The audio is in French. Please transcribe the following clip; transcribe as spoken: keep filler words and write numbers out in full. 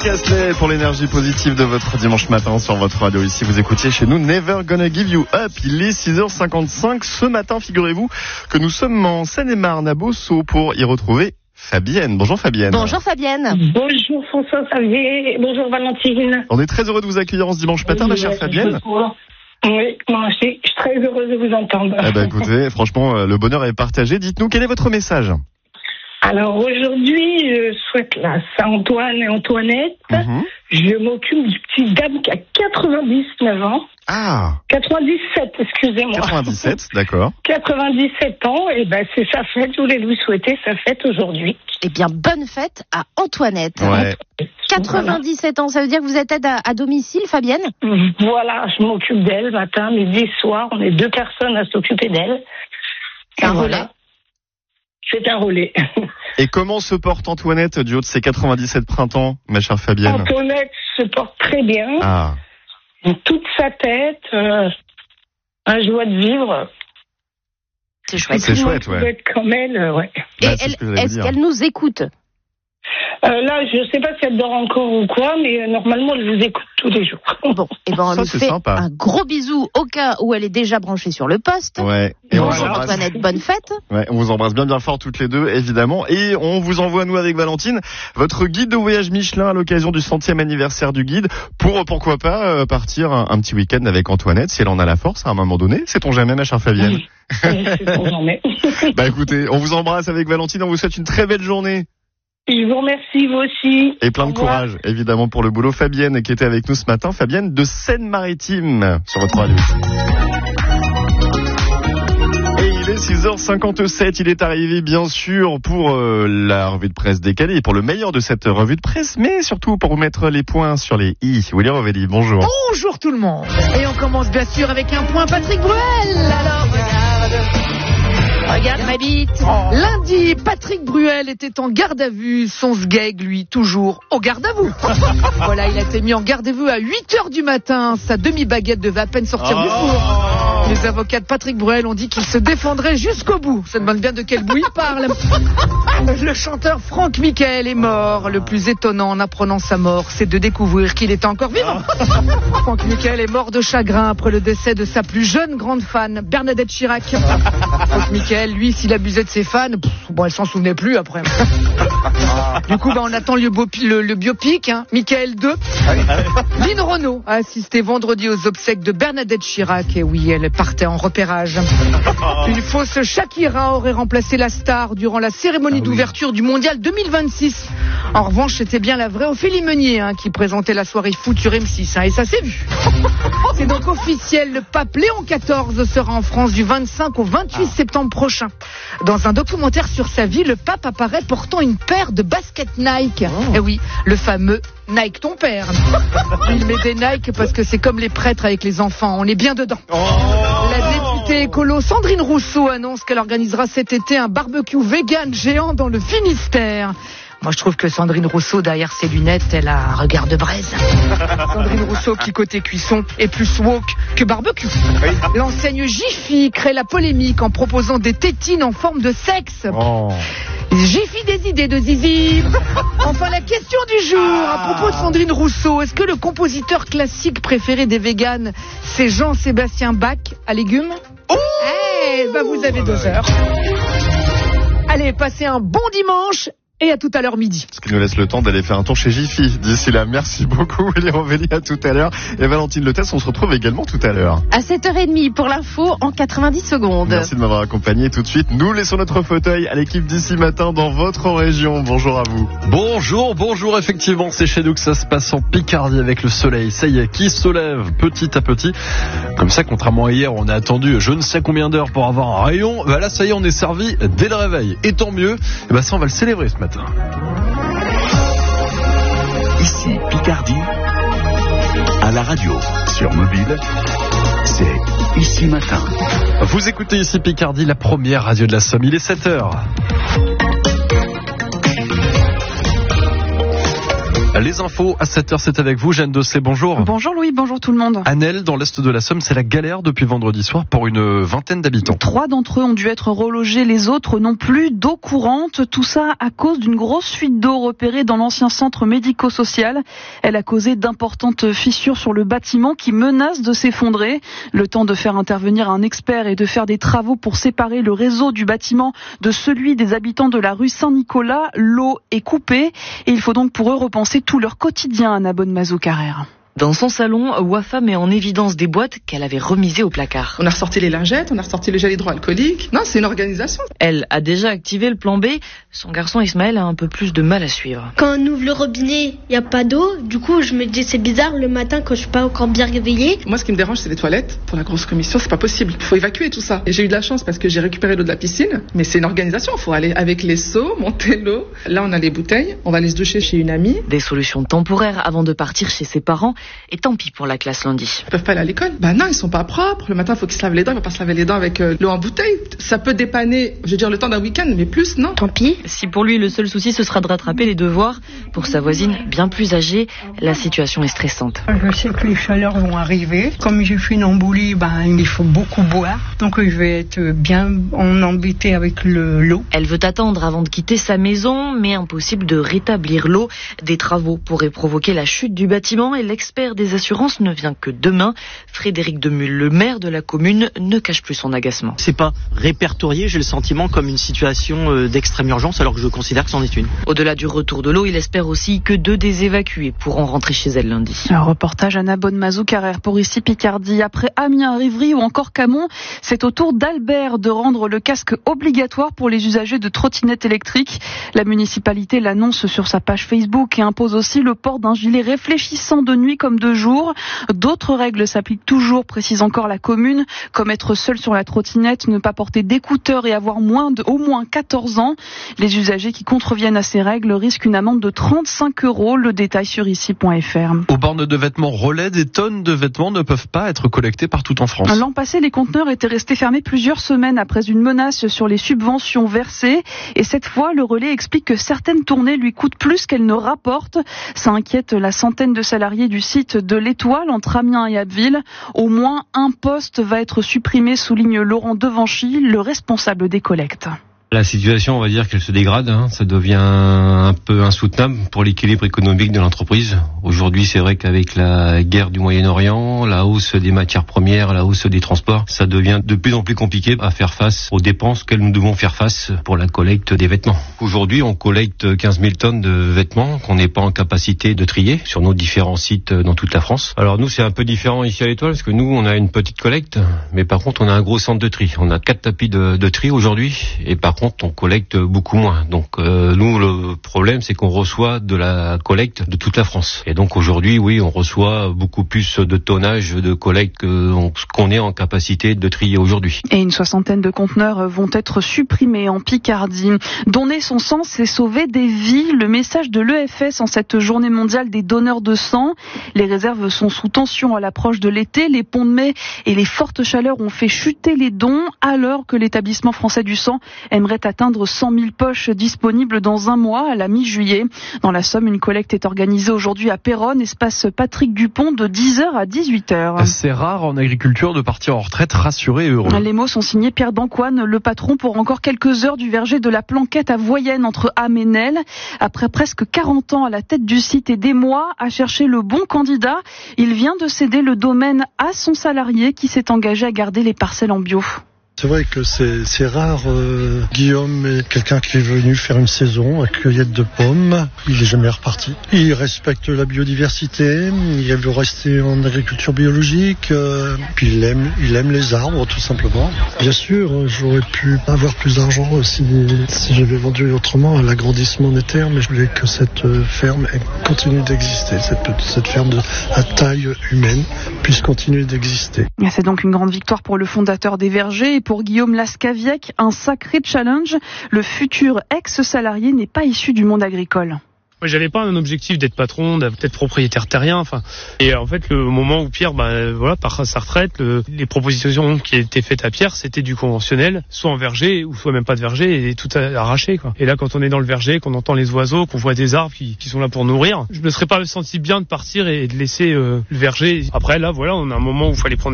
Rick Astley pour l'énergie positive de votre dimanche matin sur votre radio. Ici, vous écoutiez chez nous Never Gonna Give You Up. Il est six heures cinquante-cinq. Ce matin, figurez-vous que nous sommes en Seine-et-Marne à Beauceau pour y retrouver Fabienne. Bonjour Fabienne. Bonjour Fabienne. Bonjour François Xavier. Bonjour Valentine. On est très heureux de vous accueillir en ce dimanche matin, oui, ma chère ouais, Fabienne. Oui, moi aussi, je suis très heureuse de vous entendre. Eh ben, écoutez, franchement, le bonheur est partagé. Dites-nous, quel est votre message ? Alors aujourd'hui, je souhaite la Saint-Antoine et Antoinette. Mm-hmm. Je m'occupe du petit dame qui a quatre-vingt-dix-neuf ans. Ah. quatre-vingt-dix-sept, excusez-moi. quatre-vingt-dix-sept, d'accord. quatre-vingt-dix-sept ans, et ben c'est sa fête. Je voulais lui souhaiter sa fête aujourd'hui. Eh bien, bonne fête à Antoinette. Ouais. quatre-vingt-dix-sept ans, ça veut dire que vous êtes aide à, à domicile, Fabienne ? Voilà, je m'occupe d'elle matin, midi, soir. On est deux personnes à s'occuper d'elle. C'est un relais. C'est un relais. Et comment se porte Antoinette du haut de ses quatre-vingt-dix-sept printemps, ma chère Fabienne ? Antoinette se porte très bien. Ah. Toute sa tête, euh, un joie de vivre. C'est chouette. C'est chouette, ouais. Être comme elle, euh, ouais. Et bah, elle, ce que est-ce qu'elle nous écoute ? Euh, là, je ne sais pas si elle dort encore ou quoi, mais euh, normalement, elle vous écoute tous les jours. Bon, et ben on Ça, lui c'est fait sympa. un gros bisou au cas où elle est déjà branchée sur le poste. Ouais. Et Bonjour on Antoinette, bonne fête. Ouais, on vous embrasse bien bien fort toutes les deux, évidemment. Et on vous envoie, nous, avec Valentine, votre guide de voyage Michelin à l'occasion du centième anniversaire du guide, pour, pourquoi pas, euh, partir un, un petit week-end avec Antoinette, si elle en a la force, à un moment donné. Sait-on jamais, ma chère Fabienne ? Oui, c'est bon, jamais. Bah écoutez, on vous embrasse avec Valentine, on vous souhaite une très belle journée. Je vous remercie, vous aussi. Et plein de courage, évidemment, pour le boulot. Fabienne, qui était avec nous ce matin. Fabienne de Seine-Maritime, sur votre radio. Et il est six heures cinquante-sept. Il est arrivé, bien sûr, pour euh, la revue de presse décalée, pour le meilleur de cette revue de presse, mais surtout pour mettre les points sur les i. Willy Rovelli, bonjour. Bonjour tout le monde. Et on commence bien sûr avec un point Patrick Bruel. Alors, regarde. Regarde ma bite. Oh. Lundi, Patrick Bruel était en garde à vue. Son sgeg, lui, toujours au garde à vous. Voilà, il a été mis en garde à vue à huit heures du matin. Sa demi-baguette devait à peine sortir oh. du four. Les avocats de Patrick Bruel ont dit qu'il se défendrait jusqu'au bout. Ça demande bien de quel bout il parle. Le chanteur Franck Michael est mort. Le plus étonnant en apprenant sa mort, c'est de découvrir qu'il était encore vivant. Franck Michael est mort de chagrin après le décès de sa plus jeune grande fan, Bernadette Chirac. Franck Michael, lui, s'il abusait de ses fans, pff, bon, elle s'en souvenait plus après. Du coup, bah, on attend le, beau, le, le biopic, hein, Michael deux. Lynn Renaud a assisté vendredi aux obsèques de Bernadette Chirac. Et oui, elle partait en repérage. Une fausse Shakira aurait remplacé la star durant la cérémonie ah, d'ouverture oui. du Mondial deux mille vingt-six. En revanche, c'était bien la vraie Ophélie Meunier hein, qui présentait la soirée foot sur M six. Hein, et ça s'est vu. C'est donc officiel, le pape Léon quatorze sera en France du vingt-cinq au vingt-huit septembre prochain. Dans un documentaire sur sa vie, le pape apparaît portant une paire de baskets Nike. Oh. Et oui, le fameux Nike ton père. Il met des Nike parce que c'est comme les prêtres avec les enfants, on est bien dedans. Oh. La députée écolo Sandrine Rousseau annonce qu'elle organisera cet été un barbecue vegan géant dans le Finistère. Moi, je trouve que Sandrine Rousseau, derrière ses lunettes, elle a un regard de braise. Sandrine Rousseau, qui côté cuisson, est plus woke que barbecue. Oui. L'enseigne Jiffy crée la polémique en proposant des tétines en forme de sexe. Oh. Jiffy des idées de zizi. Enfin, la question du jour, à propos de Sandrine Rousseau, est-ce que le compositeur classique préféré des véganes, c'est Jean-Sébastien Bach à légumes ? Oh eh, bah vous avez deux heures. Allez, passez un bon dimanche. Et à tout à l'heure midi. Ce qui nous laisse le temps d'aller faire un tour chez Jiffy. D'ici là, merci beaucoup, Willy Rovelli, à tout à l'heure. Et Valentine Letès, on se retrouve également tout à l'heure. À sept heures trente pour l'info en quatre-vingt-dix secondes. Merci de m'avoir accompagné tout de suite. Nous laissons notre fauteuil à l'équipe d'ici matin dans votre région. Bonjour à vous. Bonjour, bonjour. Effectivement, c'est chez nous que ça se passe en Picardie avec le soleil. Ça y est, qui se lève petit à petit. Comme ça, contrairement à hier, on a attendu je ne sais combien d'heures pour avoir un rayon. Bah là, ça y est, on est servi dès le réveil. Et tant mieux. Et bah ça, on va le célébrer ce matin. Ici Picardie, à la radio, sur mobile, c'est Ici Matin. Vous écoutez Ici Picardie, la première radio de la Somme. Il est sept heures. Les infos à sept heures, c'est avec vous, Jeanne Dossé, bonjour. Bonjour Louis, bonjour tout le monde. À Nesle, dans l'est de la Somme, c'est la galère depuis vendredi soir pour une vingtaine d'habitants. Trois d'entre eux ont dû être relogés, les autres n'ont plus d'eau courante. Tout ça à cause d'une grosse fuite d'eau repérée dans l'ancien centre médico-social. Elle a causé d'importantes fissures sur le bâtiment qui menacent de s'effondrer. Le temps de faire intervenir un expert et de faire des travaux pour séparer le réseau du bâtiment de celui des habitants de la rue Saint-Nicolas. L'eau est coupée et il faut donc pour eux repenser tout leur quotidien, Anna Bonne-Mazou-Carrère. Dans son salon, Wafa met en évidence des boîtes qu'elle avait remisées au placard. On a ressorti les lingettes, on a ressorti le gel hydroalcoolique. Non, c'est une organisation. Elle a déjà activé le plan B. Son garçon Ismaël a un peu plus de mal à suivre. Quand on ouvre le robinet, il n'y a pas d'eau. Du coup, je me dis c'est bizarre le matin quand je suis pas encore bien réveillée. Moi, ce qui me dérange, c'est les toilettes. Pour la grosse commission, c'est pas possible. Il faut évacuer tout ça. Et j'ai eu de la chance parce que j'ai récupéré l'eau de la piscine. Mais c'est une organisation. Il faut aller avec les seaux, monter l'eau. Là, on a les bouteilles. On va aller se doucher chez une amie. Des solutions temporaires avant de partir chez ses parents. Et tant pis pour la classe lundi. Ils peuvent pas aller à l'école. Bah non, ils sont pas propres. Le matin, il faut qu'ils se lavent les dents. Ils vont pas se laver les dents avec euh, l'eau en bouteille. Ça peut dépanner, je veux dire, le temps d'un week-end, mais plus, non. Tant pis. Si pour lui, le seul souci, ce sera de rattraper les devoirs. Pour sa voisine, bien plus âgée, la situation est stressante. Je sais que les chaleurs vont arriver. Comme j'ai fait une embolie, ben, il faut beaucoup boire. Donc je vais être bien en embêtée avec le, l'eau. Elle veut attendre avant de quitter sa maison, mais impossible de rétablir l'eau. Des travaux pourraient provoquer la chute du bâtiment et l'expert des assurances ne vient que demain. Frédéric Demule, le maire de la commune, ne cache plus son agacement. C'est pas répertorié, j'ai le sentiment, comme une situation d'extrême urgence, alors que je considère que c'en est une. Au-delà du retour de l'eau, il espère aussi que deux des évacués pourront rentrer chez elle lundi. Un reportage Anna Bonne-Mazou-Carrère pour ici Picardie. Après Amiens, Rivry ou encore Camon, c'est au tour d'Albert de rendre le casque obligatoire pour les usagers de trottinettes électriques. La municipalité l'annonce sur sa page Facebook et impose aussi le port d'un gilet réfléchissant de nuit comme de jour. D'autres règles s'appliquent toujours, précise encore la commune, comme être seul sur la trottinette, ne pas porter d'écouteurs et avoir moins de, au moins quatorze ans. Les usagers qui contreviennent à ces règles risquent une amende de trente-cinq euros. Le détail sur ici point f r. Aux bornes de vêtements relais, des tonnes de vêtements ne peuvent pas être collectées partout en France. L'an passé, les conteneurs étaient restés fermés plusieurs semaines après une menace sur les subventions versées. Et cette fois, le relais explique que certaines tournées lui coûtent plus qu'elles ne rapportent. Ça inquiète la centaine de salariés du site de l'Étoile entre Amiens et Abbeville. Au moins un poste va être supprimé, souligne Laurent Devanchy, le responsable des collectes. La situation, on va dire qu'elle se dégrade, hein. Ça devient un peu insoutenable pour l'équilibre économique de l'entreprise. Aujourd'hui, c'est vrai qu'avec la guerre du Moyen-Orient, la hausse des matières premières, la hausse des transports, ça devient de plus en plus compliqué à faire face aux dépenses que nous devons faire face pour la collecte des vêtements. Aujourd'hui, on collecte quinze mille tonnes de vêtements qu'on n'est pas en capacité de trier sur nos différents sites dans toute la France. Alors nous, c'est un peu différent ici à l'Étoile, parce que nous, on a une petite collecte, mais par contre, on a un gros centre de tri. On a quatre tapis de, de tri aujourd'hui, et par contre, on collecte beaucoup moins. Donc euh, nous, le problème, c'est qu'on reçoit de la collecte de toute la France. Et donc aujourd'hui, oui, on reçoit beaucoup plus de tonnage de collecte que ce qu'on est en capacité de trier aujourd'hui. Et une soixantaine de conteneurs vont être supprimés en Picardie. Donner son sang, c'est sauver des vies. Le message de l'E F S en cette journée mondiale des donneurs de sang. Les réserves sont sous tension à l'approche de l'été. Les ponts de mai et les fortes chaleurs ont fait chuter les dons, alors que l'établissement français du sang aimerait atteindre cent mille poches disponibles dans un mois à la mi-juillet. Dans la Somme, une collecte est organisée aujourd'hui à Péronne, espace Patrick Dupont, de dix heures à dix-huit heures. C'est rare en agriculture de partir en retraite rassuré et heureux. Les mots sont signés Pierre Dancoine, le patron, pour encore quelques heures du verger de la Planquette à Voyenne entre Ham et Nesle. Après presque quarante ans à la tête du site et des mois à chercher le bon candidat, il vient de céder le domaine à son salarié qui s'est engagé à garder les parcelles en bio. C'est vrai que c'est, c'est rare. Euh, Guillaume est quelqu'un qui est venu faire une saison à cueillette de pommes. Il est jamais reparti. Il respecte la biodiversité. Il veut rester en agriculture biologique. Euh, puis il aime, il aime les arbres, tout simplement. Bien sûr, j'aurais pu avoir plus d'argent si, si j'avais vendu autrement à l'agrandissement des terres, mais je voulais que cette ferme continue d'exister. Cette, cette ferme de, à taille humaine puisse continuer d'exister. C'est donc une grande victoire pour le fondateur des vergers. Pour Guillaume Lascaviec, un sacré challenge. Le futur ex-salarié n'est pas issu du monde agricole. Moi, j'avais pas un objectif d'être patron, d'être propriétaire terrien. Enfin, et en fait, le moment où Pierre, bah, voilà, part à sa retraite, le, les propositions qui étaient faites à Pierre, c'était du conventionnel, soit en verger ou soit même pas de verger, et tout arraché, quoi. Et là, quand on est dans le verger, qu'on entend les oiseaux, qu'on voit des arbres qui, qui sont là pour nourrir, je me serais pas senti bien de partir et de laisser euh, le verger. Après, là, voilà, on a un moment où il fallait prendre